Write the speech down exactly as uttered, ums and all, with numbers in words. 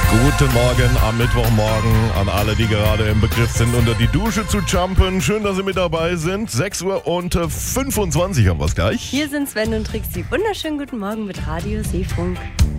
Guten Morgen am Mittwochmorgen an alle, die gerade im Begriff sind, unter die Dusche zu jumpen. Schön, dass Sie mit dabei sind. sechs Uhr und fünfundzwanzig haben wir es gleich. Hier sind Sven und Trixie. Wunderschönen guten Morgen mit Radio Seefunk.